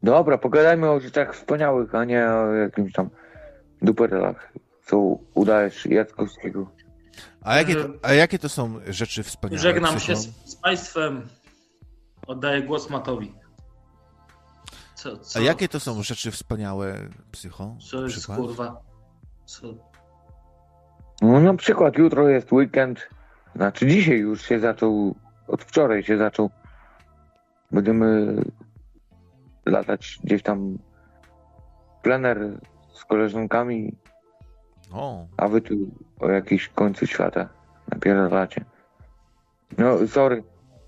Dobra, pogadajmy o rzeczach wspaniałych, a nie o jakimś tam duperelach, co udajesz Jackowskiego. A jakie to są rzeczy wspaniałe? Żegnam się z Państwem. Oddaję głos Matowi. A jakie to są rzeczy wspaniałe, Psycho? Co jest, kurwa? No na przykład jutro jest weekend, znaczy dzisiaj już się zaczął, od wczoraj się zaczął. Będziemy latać gdzieś tam plener z koleżankami, a wy tu o jakimś końcu świata napierdalacie. No, sorry.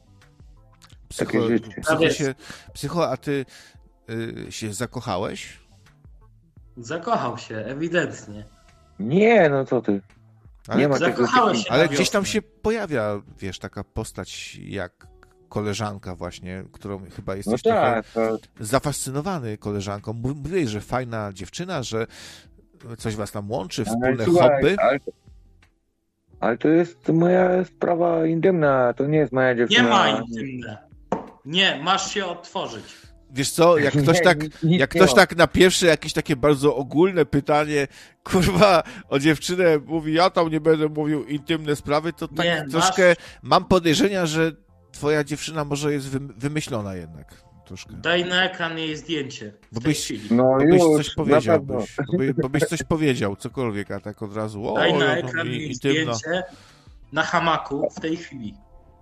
Psycho, a ty się zakochałeś? Zakochał się, ewidentnie. Nie, no co ty. Nie ma tego. Ale gdzieś tam się pojawia, wiesz, taka postać jak koleżanka właśnie, którą chyba jesteś trochę zafascynowany koleżanką. Mówiłeś, że fajna dziewczyna, że coś was tam łączy, wspólne hobby. Ale to jest moja sprawa intymna, to nie jest moja dziewczyna. Nie ma intymne. Nie, masz się otworzyć. Wiesz co, jak ktoś tak na pierwsze jakieś takie bardzo ogólne pytanie, kurwa, o dziewczynę mówi, ja tam nie będę mówił intymne sprawy, to tak troszkę mam podejrzenia, że twoja dziewczyna może jest wymyślona jednak. Troszkę. Daj na ekran jej zdjęcie. Bo byś coś powiedział. Bo byś coś powiedział, cokolwiek, a tak od razu. Daj na ekran jej zdjęcie na hamaku w tej chwili.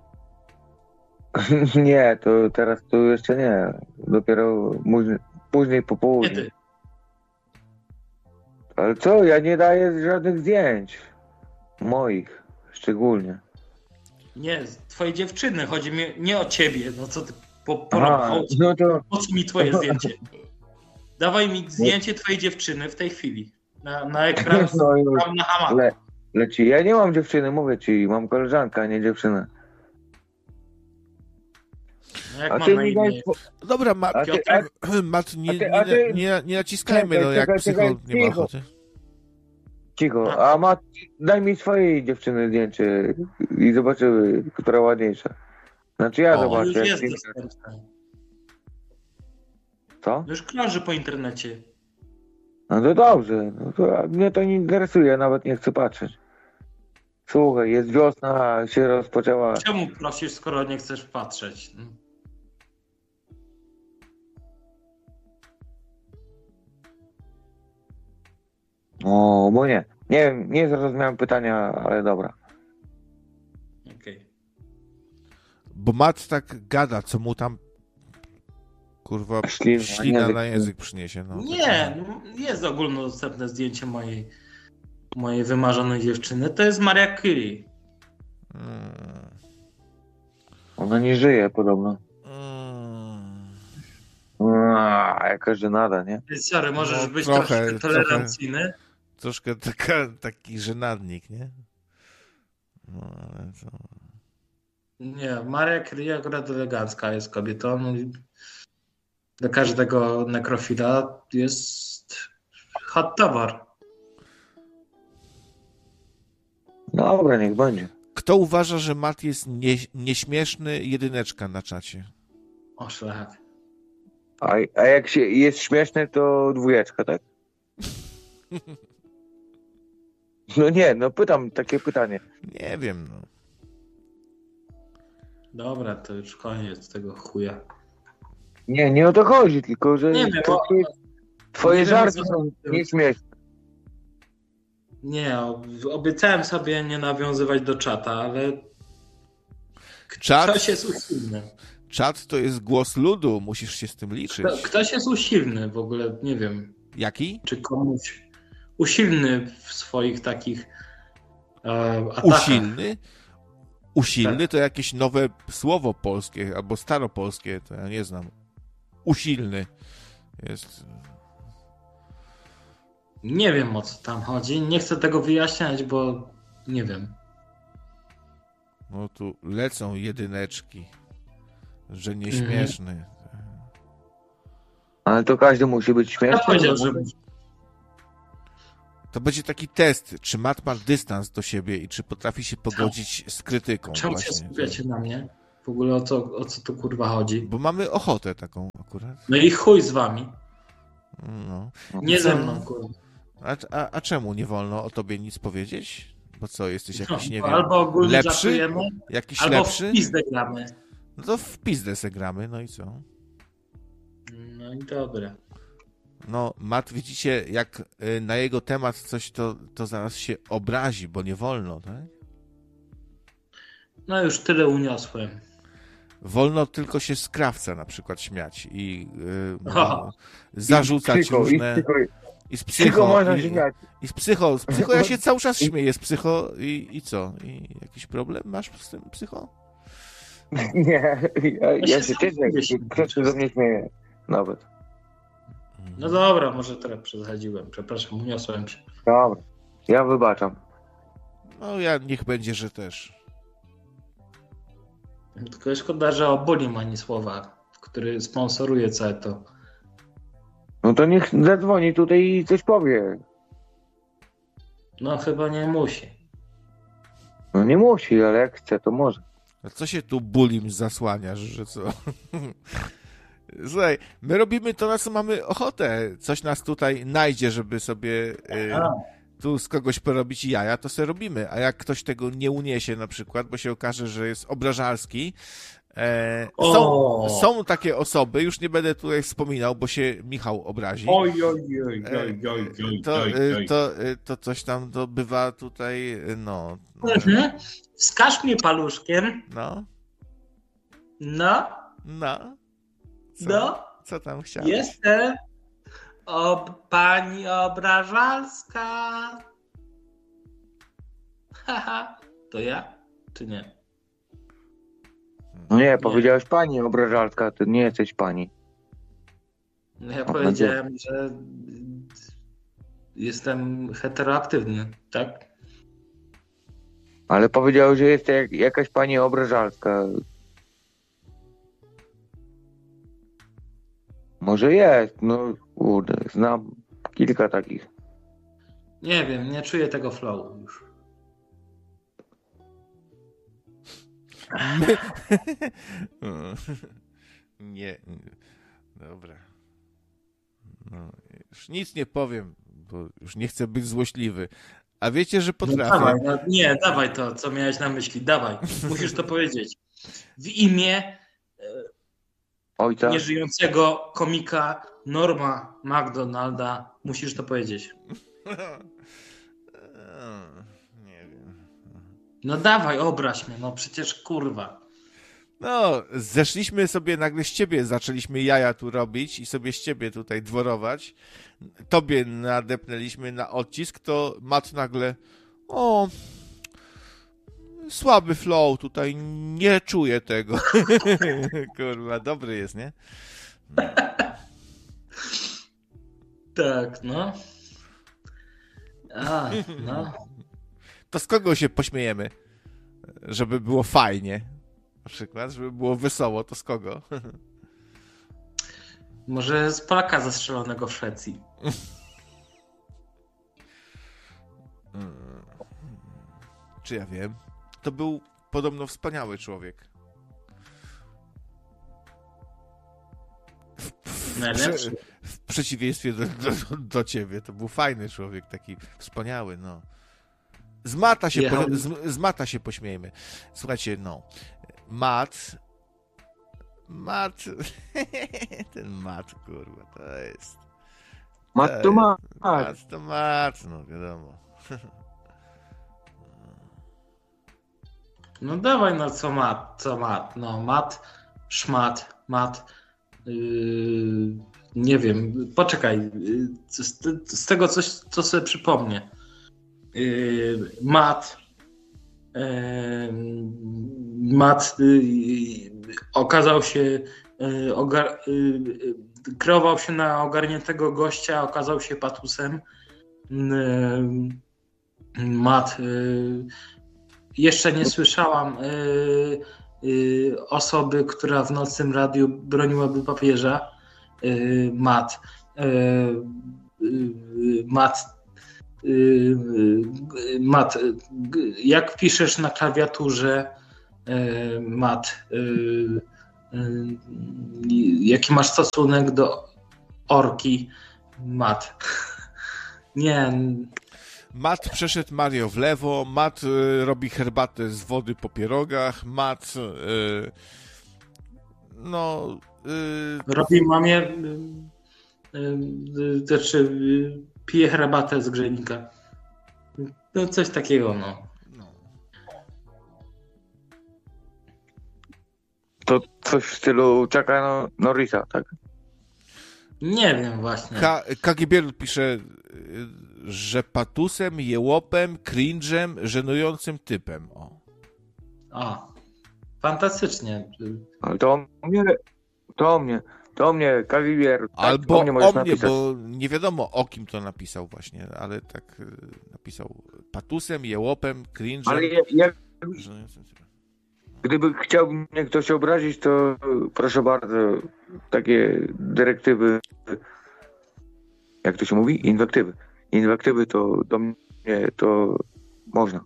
Nie, to teraz to jeszcze nie. Dopiero później po południu. Kiedy? Ale co? Ja nie daję żadnych zdjęć. Moich szczególnie. Nie, twojej dziewczyny. Chodzi mi nie o ciebie. No co ty po co mi twoje zdjęcie? Dawaj mi zdjęcie twojej dziewczyny w tej chwili. Na ekran na hamaku. Leci. Ja nie mam dziewczyny, mówię ci. Mam koleżankę, a nie dziewczynę. No jak mam na imię? Dobra, Mat, nie naciskajmy, no jak Psycho nie ma ochoty. Cicho, a Mat, daj mi swojej dziewczyny zdjęcie i zobaczymy, która ładniejsza. Znaczy ja zobaczę. Już jest dostępne. Co? Już krąży po internecie. No to dobrze, no to mnie to nie interesuje, nawet nie chcę patrzeć. Słuchaj, jest wiosna, się rozpoczęła. Czemu prosisz, skoro nie chcesz patrzeć? O, bo nie. Nie wiem, nie zrozumiałem pytania, ale dobra. Okej. Bo Mat tak gada, co mu tam kurwa ślina na język przyniesie. No, nie, jest ogólnodostępne zdjęcie mojej wymarzonej dziewczyny. To jest Mariah Carey. Ona nie żyje podobno. Jaka żenada, nie? Sorry, możesz być troszkę tolerancyjny. Troszkę taki żenadnik, nie? No, ale to... Nie, Mariah Carey akurat elegancka jest kobietą. Dla każdego nekrofila jest hot towar. Dobra, niech będzie. Kto uważa, że Matt jest nieśmieszny? Jedyneczka na czacie. O szlak. A jak się jest śmieszny, to dwójeczka, tak? No nie, no pytam takie pytanie. Nie wiem, no. Dobra, to już koniec tego chuja. Nie o to chodzi, tylko że nie wiem, twoje żarty są nieśmieszne. Nie, obiecałem sobie nie nawiązywać do czata, ale ktoś jest usilny. Czat to jest głos ludu, musisz się z tym liczyć. Ktoś jest usilny w ogóle, nie wiem. Jaki? Czy komuś usilny w swoich takich atakach. Usilny tak. To jakieś nowe słowo polskie albo staropolskie, to ja nie znam. Usilny jest. Nie wiem, o co tam chodzi. Nie chcę tego wyjaśniać, bo nie wiem. No tu lecą jedyneczki, że nieśmieszny. Ale to każdy musi być śmieszny. Ja powiedział, że... To będzie taki test, czy Matt ma dystans do siebie i czy potrafi się pogodzić z krytyką. Czemu się skupiacie na mnie? W ogóle o co tu kurwa chodzi? Bo mamy ochotę taką akurat. No i chuj z wami. No. Nie ze mną, kurwa. A czemu nie wolno o tobie nic powiedzieć? Bo co, jesteś jakiś, nie wiem, albo ogólnie lepszy? żartujemy, Jakiś albo lepszy? w pizdę gramy. No to w pizdę se gramy, no i co? No i dobra. No, Matt, widzicie, jak na jego temat coś, to zaraz się obrazi, bo nie wolno, tak? No już tyle uniosłem. Wolno tylko się z krawca na przykład śmiać i zarzucać różne... I z psycho. I z psycho. Z psycho ja się cały czas śmieję z psycho i co? I jakiś problem masz z tym psycho? Nie, ja się cieszę, ktoś do mnie śmieje. Nawet. No dobra, może teraz przesadziłem. Przepraszam, uniosłem się. Dobra, ja wybaczam. No ja niech będzie, że też. Tylko szkoda, że o Boli ma ani słowa, który sponsoruje całe to. No to niech zadzwoni tutaj i coś powie. No chyba nie musi. No nie musi, ale jak chce, to może. A co się tu bulim zasłaniasz, że co? Słuchaj, my robimy to, na co mamy ochotę. Coś nas tutaj najdzie, żeby sobie tu z kogoś porobić jaja, to sobie robimy. A jak ktoś tego nie uniesie na przykład, bo się okaże, że jest obrażalski, są takie osoby, już nie będę tutaj wspominał, bo się Michał obrazi. To coś tam bywa tutaj, no. Wskaż mnie paluszkiem. No. No. No. Co tam chciałeś? Jestem pani obrażalska. Haha. To ja? Czy nie? No nie, powiedziałeś pani obrażalska, ty nie jesteś pani. No ja powiedziałem, że jestem heteroaktywny, tak? Ale powiedziałeś, że jest jakaś pani obrażalska. Może jest, no kurde, znam kilka takich. Nie wiem, nie czuję tego flow już. Nie, dobra. No, już nic nie powiem, bo już nie chcę być złośliwy. A wiecie, że potrafię. No dawaj, dawaj to, co miałeś na myśli. Dawaj, musisz to powiedzieć. W imię ojca nieżyjącego komika Norma McDonalda musisz to powiedzieć. Nie wiem. No dawaj, obraź mnie, no przecież kurwa. No, zeszliśmy sobie nagle z ciebie, zaczęliśmy jaja tu robić i sobie z ciebie tutaj dworować. Tobie nadepnęliśmy na odcisk, to Matt nagle słaby flow tutaj, nie czuję tego. Kurwa, dobry jest, nie? No. Tak, no. No. To z kogo się pośmiejemy? Żeby było fajnie. Na przykład, żeby było wesoło, to z kogo? Może z Polaka zastrzelonego w Szwecji. Czy ja wiem? To był podobno wspaniały człowiek. W przeciwieństwie do ciebie. To był fajny człowiek, taki wspaniały, no. Z Mata się pośmiejmy. Słuchajcie, no. Matt, ten Matt, kurwa, to jest... Matt to Matt. Matt to Matt, no wiadomo. No dawaj, no co Matt, no Matt, szmat, Matt, nie wiem, poczekaj, z tego coś, co sobie przypomnę. Matt okazał się, kreował się na ogarniętego gościa, okazał się patusem. Matt, jeszcze nie słyszałam osoby, która w nocnym radiu broniłaby papieża. Matt, jak piszesz na klawiaturze, Matt, jaki masz stosunek do orki, Matt? Nie. Matt przeszedł Mario w lewo, Matt robi herbatę z wody po pierogach, Matt robi mamie pije herbatę z grzejnika. No coś takiego, no. To coś w stylu Chucka Norrisa, tak? Nie wiem właśnie. KGB pisze, że patusem, jełopem, cringe'em, żenującym typem. O, fantastycznie. Ale to mnie, KGB. Albo o mnie, bo nie wiadomo o kim to napisał właśnie, ale tak napisał patusem, jełopem, cringe'em. Ale żenującym typem. Gdyby chciał mnie ktoś obrazić, to proszę bardzo, takie dyrektywy, jak to się mówi? Inwektywy to do mnie to można.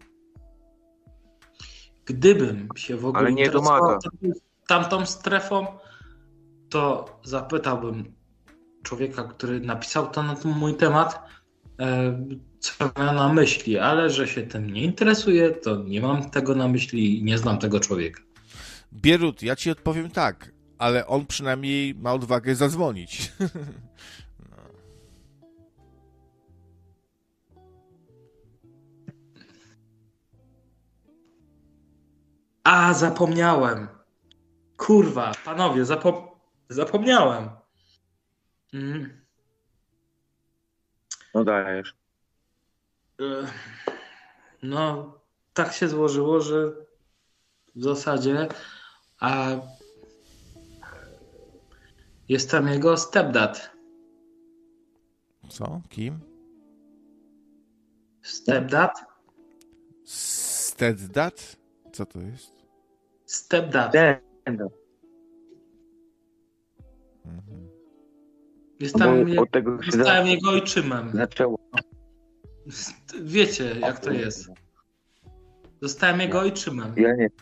Gdybym się w ogóle ale nie domaga. Tamtą strefą, to zapytałbym człowieka, który napisał to na ten mój temat, co miał na myśli, ale że się tym nie interesuje, to nie mam tego na myśli i nie znam tego człowieka. Bierut, ja ci odpowiem tak, ale on przynajmniej ma odwagę zadzwonić. A, zapomniałem. Kurwa, panowie, zapomniałem. No dajesz. No, tak się złożyło, że w zasadzie jestem jego stepdad. Co? Kim? Stepdad? Stepdad? Co to jest? Stepdad. Jestem jego ojczymem. Zaczęło. Wiecie, jak to jest. Zostałem jego ojczymem. Ja nie.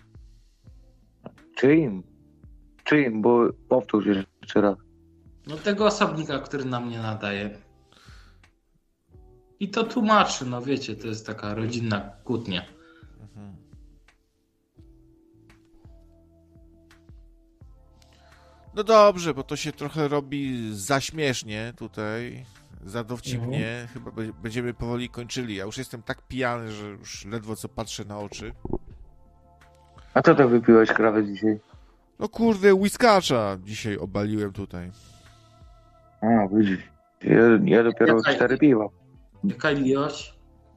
Czyim? Bo powtórz jeszcze raz. No tego osobnika, który na mnie nadaje. I to tłumaczy, no wiecie, to jest taka rodzinna kłótnia. No dobrze, bo to się trochę robi za śmiesznie tutaj, za dowcipnie. Chyba będziemy powoli kończyli. Ja już jestem tak pijany, że już ledwo co patrzę na oczy. A co to wypiłeś krawę dzisiaj? No kurde, whiskacza dzisiaj obaliłem tutaj. A, widzisz. Ja dopiero 4 piwa. Jaka ilość?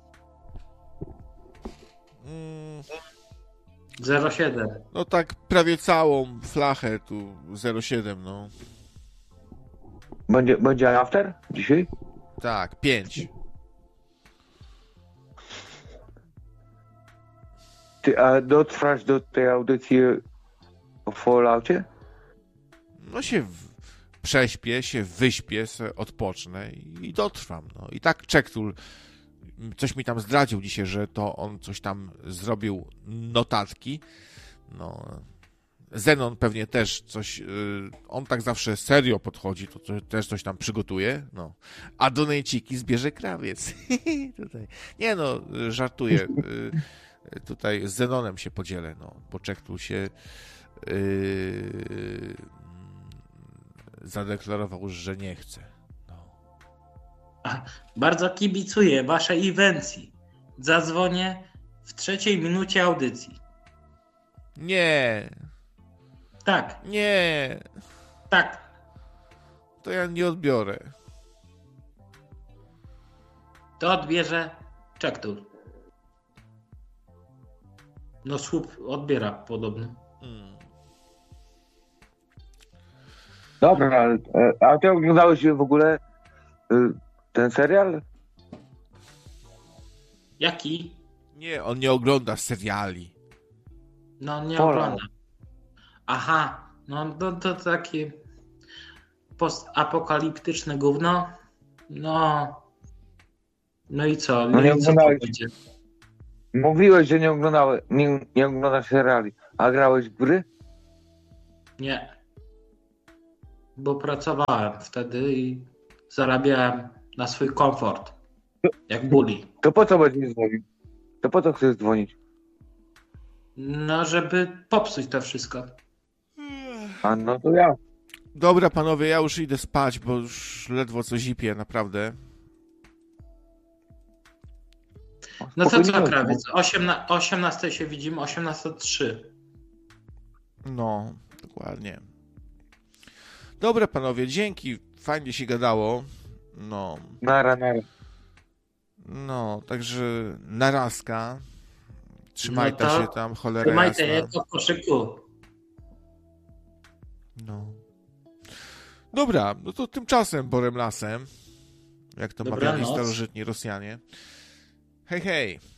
0,7. No tak prawie całą flachę tu 0,7, no. Będzie after dzisiaj? Tak, 5. A dotrwasz do tej audycji o Falloutie? No się prześpię, się wyśpię, odpocznę i dotrwam, no. I tak Czektul coś mi tam zdradził dzisiaj, że to on coś tam zrobił, notatki. No, Zenon pewnie też coś, on tak zawsze serio podchodzi, to też coś tam przygotuje, no. A donejciki zbierze krawiec. Tutaj. Nie no, żartuję. Tutaj z Zenonem się podzielę, no, bo Czektul się zadeklarował, że nie chce. Bardzo kibicuję waszej inwencji. Zadzwonię w 3. minucie audycji. Nie. Tak. Nie. Tak. To ja nie odbiorę. To odbierze Czektul. No słup odbiera podobno. Dobra, a ty oglądałeś w ogóle ten serial? Jaki? Nie, on nie ogląda seriali. No nie ogląda. Aha, no to takie postapokaliptyczne gówno. No i co? No nie oglądałeś. Mówiłeś, że nie oglądasz seriali. A grałeś w gry? Nie. Bo pracowałem wtedy i zarabiałem na swój komfort. Jak buli. To po co będziesz dzwonił? To po co chcesz dzwonić? No, żeby popsuć to wszystko. A no to ja. Dobra, panowie, ja już idę spać, bo już ledwo co zipię, naprawdę. No to co, krawiec? 18 się widzimy, 18:03. No, dokładnie. Dobra, panowie, dzięki. Fajnie się gadało. No. Nara. No, także narazka. Trzymajcie się tam, cholera Trzymajcie jasna. je w koszyku. No. Dobra, no to tymczasem Borem Lasem, jak to mawiali starożytni Rosjanie. Hej, hej.